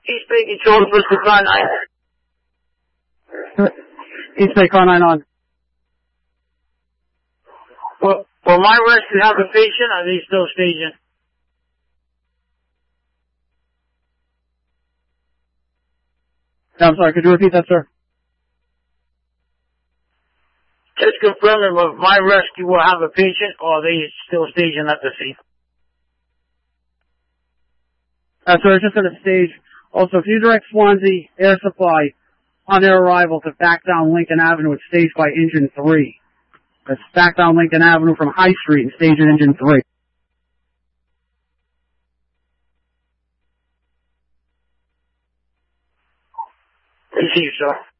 East Bay Control, Bristol Car 9. East Bay Car 9 on. Will my rescue have a patient, or are they still staging? I'm sorry, could you repeat that, sir? Just confirming if my rescue will have a patient, or are they still staging at the scene? So it's just at a stage. Also, if you direct Swansea Air Supply on their arrival to back down Lincoln Avenue, it's staged by Engine 3. That's back down Lincoln Avenue from High Street and stage at Engine 3. Thank you, sir.